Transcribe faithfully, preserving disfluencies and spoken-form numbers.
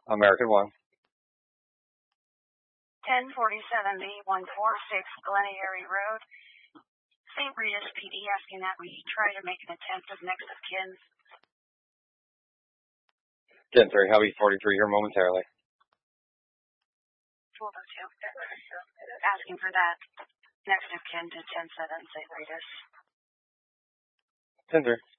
American One. ten forty-seven B one forty-six Glenn Road, Saint Rita's P D asking that we try to make an attempt of next of kin. ten three, Heavy forty-three here momentarily. twelve oh two. Asking for that next of kin to ten seven Saint Rita's. ten three.